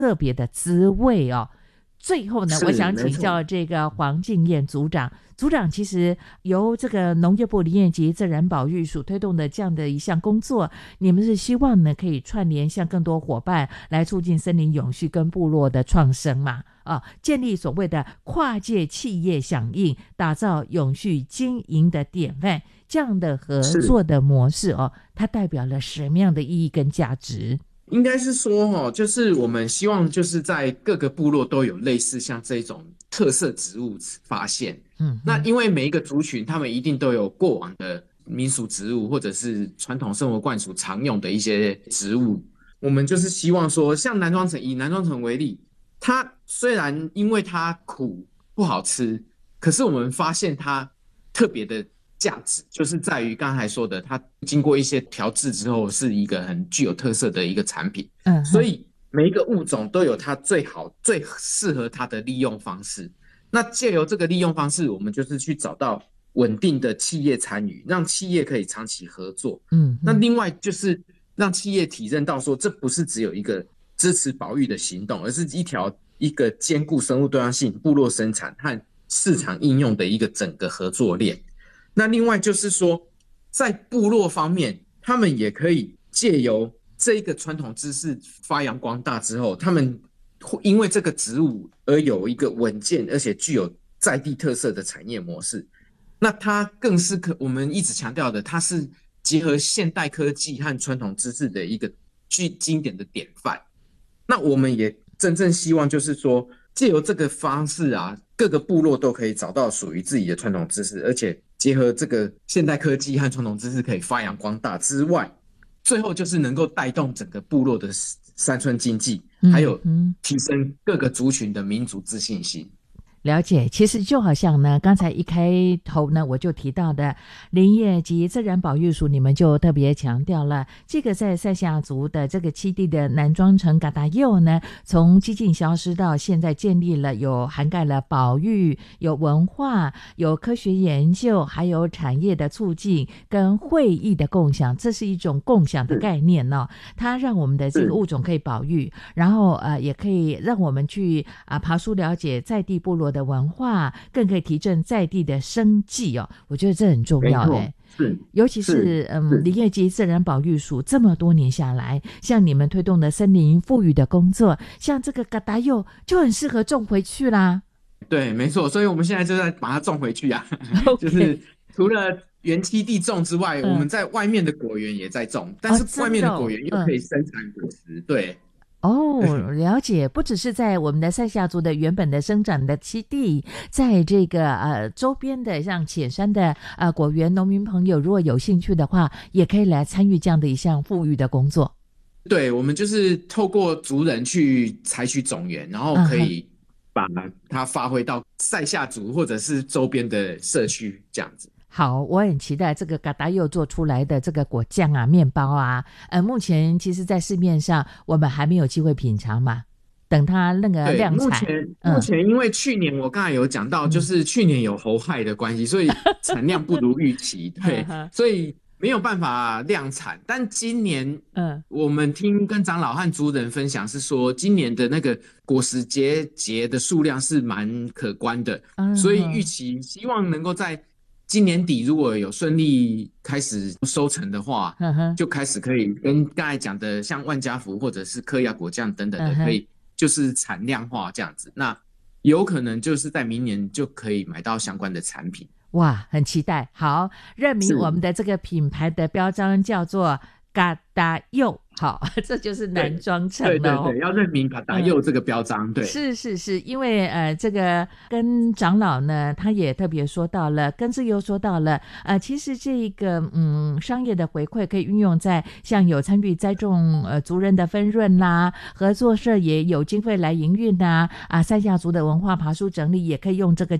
特别的滋味哦。最后呢，我想请教这个黄敬燕组长。组长，其实由这个农业部林业及自然保育署推动的这样的一项工作，你们是希望呢可以串联向更多伙伴来促进森林永续跟部落的创生嘛？建立所谓的跨界企业响应，打造永续经营的典范，这样的合作的模式它代表了什么样的意义跟价值？ 应该是说就是我们希望就是在各个部落都有类似像这种特色植物发现。那因为每一个族群他们一定都有过往的民俗植物或者是传统生活惯属常用的一些植物，我们就是希望说像南庄橙，以南庄橙为例，它虽然因为它苦不好吃，可是我们发现它特别的价值就是在于刚才说的，它经过一些调制之后是一个很具有特色的一个产品。所以每一个物种都有它最好最适合它的利用方式。那借由这个利用方式，我们就是去找到稳定的企业参与，让企业可以长期合作。那另外就是让企业体认到说，这不是只有一个支持保育的行动，而是一个兼顾生物多样性、部落生产和市场应用的一个整个合作链。那另外就是说，在部落方面，他们也可以借由这一个传统知识发扬光大之后，他们因为这个植物而有一个稳健而且具有在地特色的产业模式。那它更是我们一直强调的，它是结合现代科技和传统知识的一个具经典的典范。那我们也真正希望就是说，借由这个方式各个部落都可以找到属于自己的传统知识，而且结合这个现代科技和传统知识可以发扬光大之外，最后就是能够带动整个部落的山村经济，还有提升各个族群的民族自信心。 了解，其实就好像呢，刚才一开头呢，我就提到的林业及自然保育署，你们就特别强调了，这个在赛夏族的这个栖地的南庄橙嘎达柚呢，从几近消失到现在建立了有涵盖了保育、有文化、有科学研究，还有产业的促进跟会议的共享，这是一种共享的概念它让我们的这个物种可以保育，然后也可以让我们去爬梳了解在地部落的文化，更可以提振在地的生计我觉得这很重要尤其是林业及自然保育署这么多年下来，像你们推动的森林富裕的工作，像这个嘎达柚就很适合种回去啦。 对，没错，所以我们现在就在把它种回去就是除了原栖地种之外，我们在外面的果园也在种，但是外面的果园又可以生产果实。对了解，不只是在我们的赛夏族的原本的生长的栖地，在这个周边的像浅山的果园，农民朋友如果有兴趣的话，也可以来参与这样的一项富裕的工作。 对，我们就是透过族人去采取种源，然后可以把它发挥到赛夏族或者是周边的社区这样子。 好，我很期待这个嘎达柚做出来的这个果酱面包目前其实在市面上我们还没有机会品尝嘛，等它那个量产。 目前因为去年我刚才有讲到，就是去年有猴害的关系，所以产量不如预期对，所以没有办法量产。但今年我们听跟长老和族人分享是说，今年的那个果实结的数量是蛮可观的，所以预期希望能够在今年底如果有顺利开始收成的话，就开始可以跟刚才讲的像万家福或者是科亚果酱等等的，可以就是产量化这样子。那有可能就是在明年就可以买到相关的产品。 哇，很期待。好，任明我们的这个品牌的标章叫做嘎达柚，好，这就是南庄橙对，要认明嘎达柚这个标章。对， 是，因为这个跟长老呢，他也特别说到了，跟自由说到了，其实这个商业的回馈可以运用在像有参与栽种族人的分润啦，合作社也有经费来营运赛夏族的文化爬梳整理也可以用这个经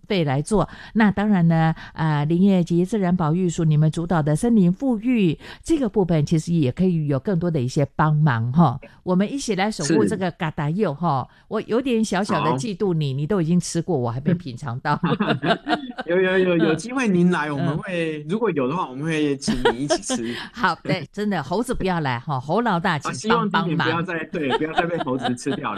费来做。那当然呢林业及自然保育署你们主导的森林复育这个部分，其实也可以有更多的一些帮忙哈。我们一起来守护这个嘎达柚哈。我有点小小的嫉妒你都已经吃过，我还没品尝到。 有机会您来，我们会如果有的话，我们会请你一起吃。 好，对，真的猴子不要来哈，猴老大请帮忙， 希望今年不要再被猴子吃掉了。